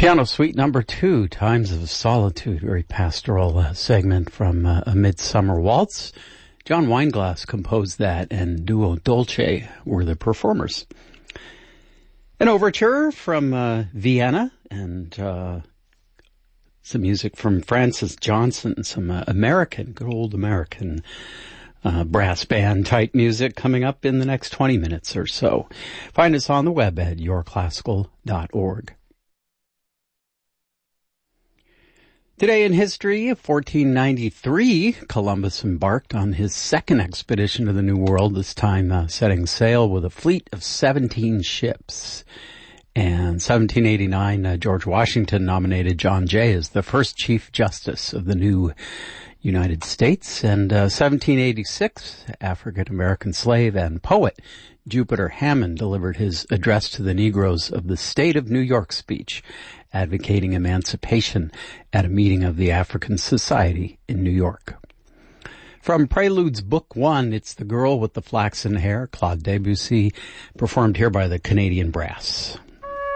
Piano Suite number 2, Times of Solitude, very pastoral segment from A Midsummer Waltz. John Weinglass composed that, and Duo Dolce were the performers. An overture from Vienna, and some music from Francis Johnson, some good old American brass band type music coming up in the next 20 minutes or so. Find us on the web at yourclassical.org. Today in history, 1493, Columbus embarked on his second expedition to the New World, this time setting sail with a fleet of 17 ships. And 1789, George Washington nominated John Jay as the first Chief Justice of the new United States. And 1786, African-American slave and poet Jupiter Hammond delivered his address to the Negroes of the State of New York speech, advocating emancipation at a meeting of the African Society in New York. From Preludes Book 1, it's The Girl with the Flaxen Hair, Claude Debussy, performed here by the Canadian Brass.